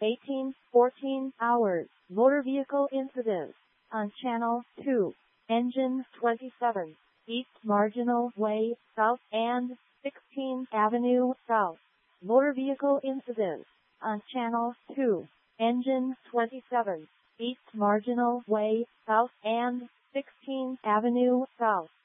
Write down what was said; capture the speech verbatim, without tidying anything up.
eighteen fourteen hours, motor vehicle incidents on Channel two, engine twenty-seven, East Marginal Way South and sixteenth Avenue South, motor vehicle incidents on Channel two, engine twenty-seven, East Marginal Way South and sixteenth Avenue South.